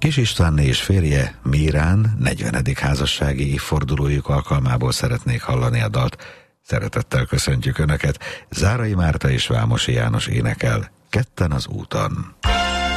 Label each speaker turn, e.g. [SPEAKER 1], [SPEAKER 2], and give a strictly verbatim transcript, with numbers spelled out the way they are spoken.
[SPEAKER 1] Kis Istvánné és férje, Mírán, negyvenedik házassági évfordulójuk alkalmából szeretnék hallani a dalt. Szeretettel köszöntjük Önöket. Zárai Márta és Vámosi János énekel, Ketten az úton.